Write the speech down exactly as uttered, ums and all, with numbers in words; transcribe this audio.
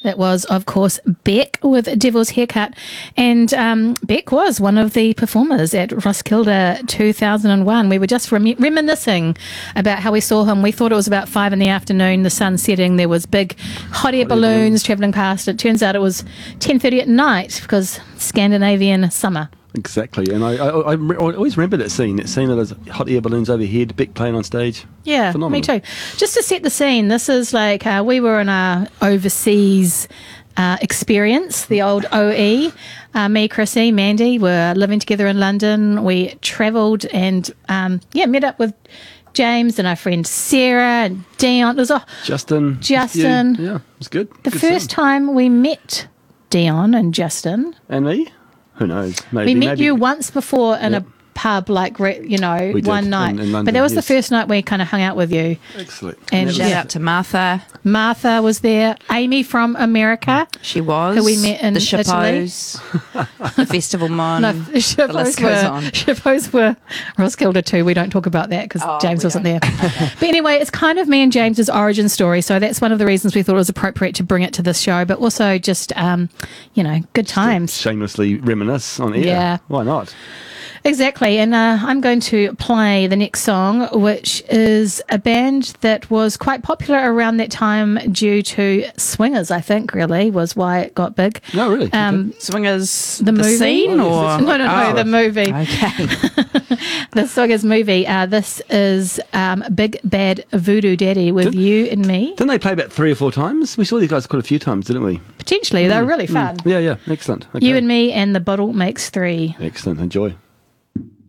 That was, of course, Beck with Devil's Haircut. And um, Beck was one of the performers at Roskilde two thousand one. We were just rem- reminiscing about how we saw him. We thought it was about five in the afternoon, the sun setting. There was big hot air balloons travelling past. It turns out it was ten thirty at night because Scandinavian summer. Exactly, and I, I, I, I always remember that scene, that scene of those hot air balloons overhead, Beck playing on stage. Yeah, Phenomenal. Me too. Just to set the scene, this is like uh, we were in our overseas uh, experience, the old O E. Uh, me, Chrissy, Mandy were living together in London. We travelled and um, yeah, met up with James and our friend Sarah and Dion. It was a Justin. Justin. Yeah, it was good. The good first scene. time we met Dion and Justin. And me? Who knows? Maybe. We met maybe. you once before in Yep. a pub, like, re- you know, We did, one night. in- in London, but that was yes. the first night we kind of hung out with you. Excellent. And that yeah. Shout out to Martha. Martha was there. Amy from America. She was. Who we met in the Italy. Chapeaus, the Festival Mon. No, the list Chapeaus goes were, on. Chapeaus were Roskilde too. We don't talk about that because Oh, James we wasn't don't. there. But anyway, it's kind of me and James's origin story. So that's one of the reasons we thought it was appropriate to bring it to this show, but also just, um, you know, good times. Shamelessly reminisce on air. Yeah. Why not? Exactly, and uh, I'm going to play the next song, which is a band that was quite popular around that time due to Swingers, I think, really, was why it got big. No, really? Um, Swingers, the the, movie? scene, Oh, or yes, No, no, no, Oh. the movie. Okay. The Swingers movie. Uh, this is um, Big Bad Voodoo Daddy with Did- you and me. Didn't they play about three or four times? We saw these guys quite a few times, didn't we? Potentially, they're really fun. Yeah, yeah. Excellent. Okay. You and me and the Bottle Makes Three. Excellent. Enjoy.